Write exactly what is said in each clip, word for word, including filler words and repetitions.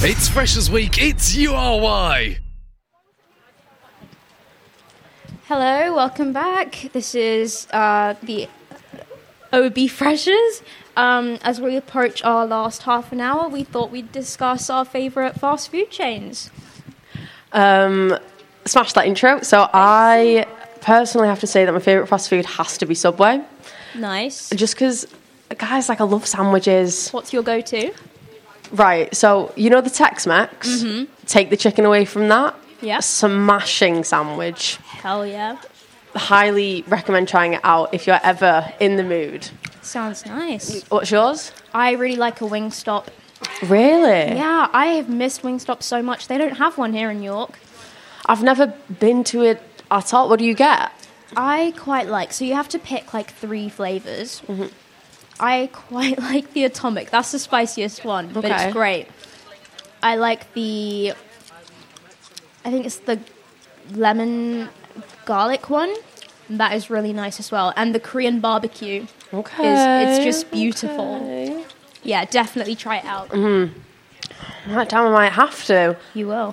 It's Freshers Week, it's U R Y. Hello, welcome back. This is uh, the O B Freshers. Um, as we approach our last half an hour, we thought we'd discuss our favourite fast food chains. Um, smash that intro. So I personally have to say that my favourite fast food has to be Subway. Nice. Just because, guys, like I love sandwiches. What's your go-to? Right, so you know the Tex-Mex? Mm-hmm. Take the chicken away from that. Yeah. A smashing sandwich. Hell yeah. Highly recommend trying it out if you're ever in the mood. Sounds nice. What's yours? I really like a Wingstop. Really? Yeah, I have missed Wingstop so much. They don't have one here in York. I've never been to it at all. What do you get? I quite like, so you have to pick like three flavours. Mm-hmm. I quite like the Atomic. That's the spiciest one, but Okay. it's great. I like the, I think it's the lemon garlic one. That is really nice as well. And the Korean barbecue Okay. is it's just beautiful. Okay. Yeah, definitely try it out. Mm-hmm. Right, damn, I might have to. You will.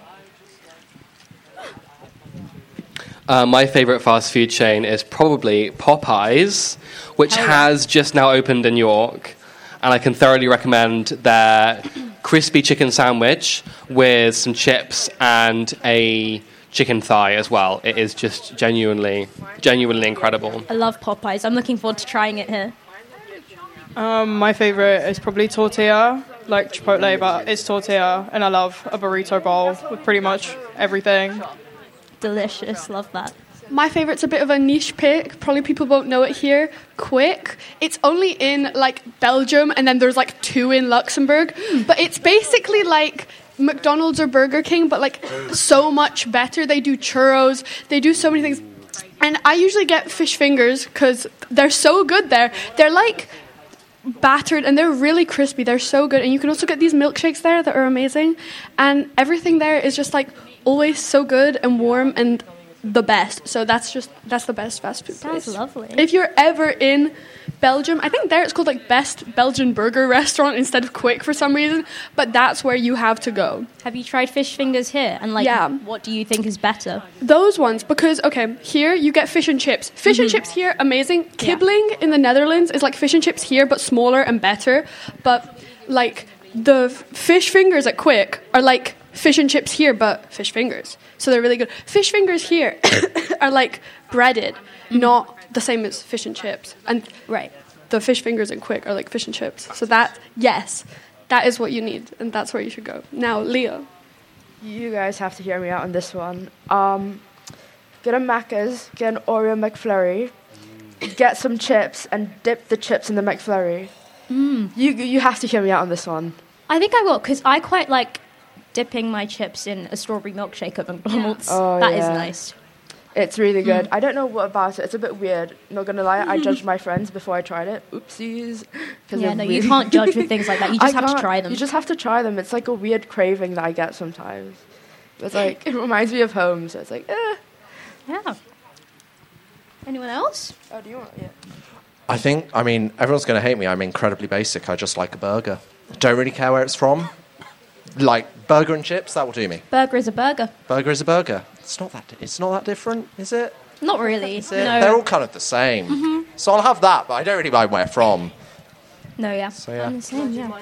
Uh, my favourite fast food chain is probably Popeyes, which Hell yeah. has just now opened in York. And I can thoroughly recommend their crispy chicken sandwich with some chips and a chicken thigh as well. It is just genuinely, genuinely incredible. I love Popeyes. I'm looking forward to trying it here. Um, my favourite is probably tortilla, like Chipotle, but it's tortilla, and I love a burrito bowl with pretty much everything. Delicious. Love that. My favourite's a bit of a niche pick. Probably people won't know it here. Quick. It's only in, like, Belgium, and then there's, like, two in Luxembourg. But it's basically like McDonald's or Burger King, but, like, so much better. They do churros. They do so many things. And I usually get fish fingers because they're so good there. They're, like, battered, and they're really crispy. They're so good. And you can also get these milkshakes there that are amazing. And everything there is just, like, always so good and warm and the best. So that's just that's the best fast food Sounds place. lovely. If you're ever in Belgium, I think there it's called like Best Belgian Burger Restaurant instead of Quick for some reason, but that's where you have to go. Have you tried fish fingers here? And like, Yeah. what do you think is better? Those ones, because okay, here you get fish and chips. Fish and chips here, amazing. Kibbeling in the Netherlands is like fish and chips here, but smaller and better. But like the f- fish fingers at Quick are like fish and chips here, but fish fingers. So they're really good. Fish fingers here are like breaded, not the same as fish and chips. And Right. the fish fingers and Quick are like fish and chips. So that, yes, that is what you need, and that's where you should go. Now, Leo. You guys have to hear me out on this one. Um, get a Macca's, get an Oreo McFlurry, get some chips, and dip the chips in the McFlurry. Mm. You you have to hear me out on this one. I think I will, because I quite like dipping my chips in a strawberry milkshake at McDonald's. Oh, That is yeah. nice. It's really good. Mm. I don't know what about it. It's a bit weird. Not gonna lie, I judged my friends before I tried it. Oopsies. 'Cause Yeah, they're no, really- you can't judge with things like that. You I just have to can't. try them. You just have to try them. It's like a weird craving that I get sometimes. It's like it reminds me of home, so it's like, eh. Yeah. Anyone else? Oh, do you want? Yeah. I think, I mean, everyone's going to hate me. I'm incredibly basic. I just like a burger. Don't really care where it's from. Like, burger and chips, that will do me. Burger is a burger. Burger is a burger. It's not that, it's not that different, is it? Not really. Is it? No. They're all kind of the same. Mhm. So I'll have that, but I don't really mind where from. No, yeah. So, yeah. I'm the same, yeah.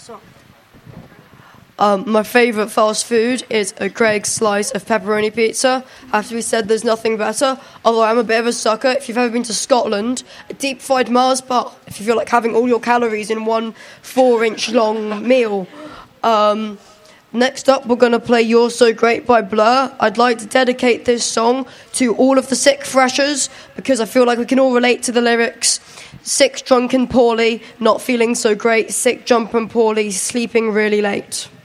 Um, my favourite fast food is a Greg's slice of pepperoni pizza. Have to be said, there's nothing better. Although I'm a bit of a sucker. If you've ever been to Scotland, a deep fried Mars bar. If you feel like having all your calories in one four-inch long meal. Um, next up, we're going to play "You're So Great" by Blur. I'd like to dedicate this song to all of the sick freshers because I feel like we can all relate to the lyrics. Sick, drunk and poorly, not feeling so great. Sick, drunk and poorly, sleeping really late.